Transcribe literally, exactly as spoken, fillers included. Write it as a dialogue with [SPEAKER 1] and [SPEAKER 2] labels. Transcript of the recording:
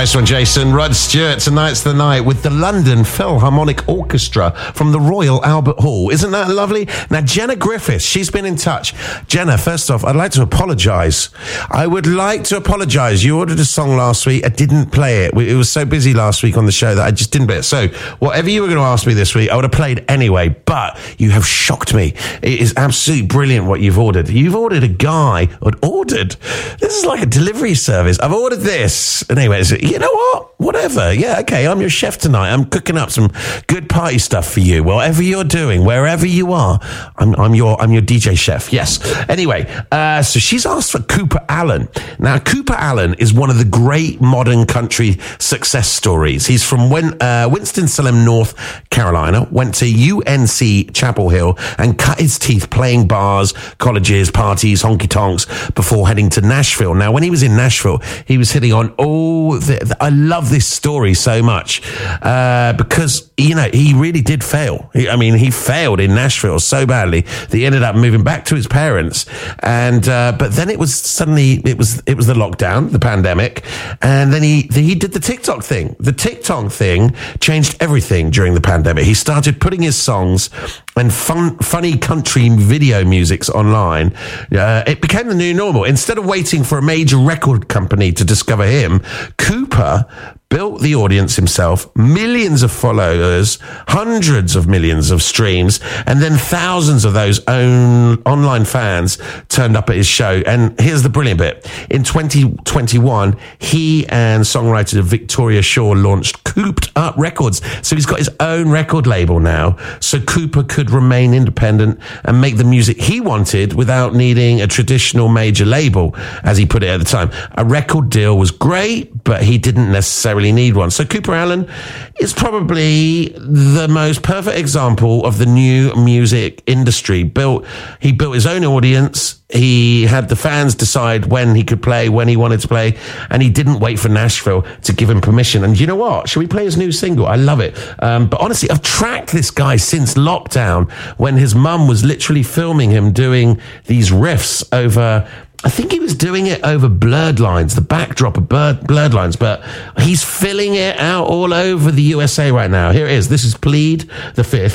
[SPEAKER 1] Nice one, Jason. Rod Stewart, Tonight's the Night with the London Philharmonic Orchestra from the Royal Albert Hall. Isn't that lovely? Now, Jenna Griffiths, she's been in touch. Jenna, first off, I'd like to apologise. I would like to apologise. You ordered a song last week. I didn't play it. It was so busy last week on the show that I just didn't play it. So, whatever you were going to ask me this week, I would have played anyway, but you have shocked me. It is absolutely brilliant what you've ordered. You've ordered a guy, or ordered, this is like a delivery service. I've ordered this. Anyway, you know what? Whatever. Yeah, okay, I'm your chef tonight. I'm cooking up some good party stuff for you. Whatever you're doing, wherever you are, I'm, I'm your I'm your D J chef. Yes. Anyway, uh, so she's asked for Cooper Allen. Now, Cooper Allen is one of the great modern country success stories. He's from Win- uh, Winston-Salem, North Carolina, went to U N C Chapel Hill and cut his teeth playing bars, colleges, parties, honky-tonks before heading to Nashville. Now, when he was in Nashville, he was hitting on all the, the, I love this story so much uh, because, you know, he really did fail. He, I mean, he failed in Nashville so badly that he ended up moving back to his parents. And, uh, but then it was suddenly, it was, it was the lockdown, the pandemic. And then he, he did the TikTok thing. The TikTok thing changed everything during the pandemic. He started putting his songs and fun, funny country video musics online. Uh, it became the new normal. Instead of waiting for a major record company to discover him, Cooper built the audience himself, millions of followers, hundreds of millions of streams, and then thousands of those own online fans turned up at his show. And here's the brilliant bit. In twenty twenty-one, he and songwriter Victoria Shaw launched Cooped Up Records. So he's got his own record label now, so Cooper could remain independent and make the music he wanted without needing a traditional major label, as he put it at the time. A record deal was great, but he didn't necessarily need one. So Cooper Allen is probably the most perfect example of the new music industry. Built, he built his own audience. He had the fans decide when he could play, when he wanted to play, and he didn't wait for Nashville to give him permission. And you know what? Should we play his new single? I love it. Um, but honestly, I've tracked this guy since lockdown when his mum was literally filming him doing these riffs over, I think he was doing it over Blurred Lines, the backdrop of Blurred, Blurred Lines, but he's filling it out all over the U S A right now. Here it is. This is Plead the Fifth.